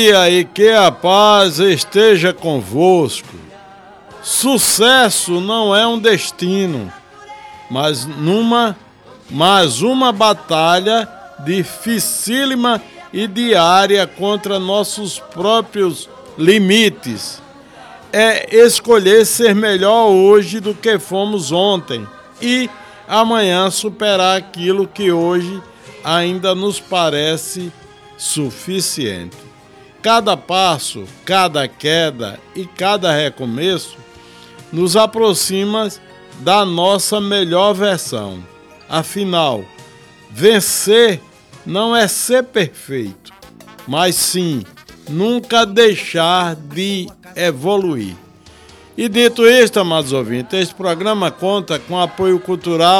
E que a paz esteja convosco. Sucesso não é um destino, mas uma batalha dificílima e diária contra nossos próprios limites. É escolher ser melhor hoje do que fomos ontem e amanhã superar aquilo que hoje ainda nos parece suficiente. Cada passo, cada queda e cada recomeço nos aproxima da nossa melhor versão. Afinal, vencer não é ser perfeito, mas sim nunca deixar de evoluir. E dito isto, amados ouvintes, este programa conta com apoio cultural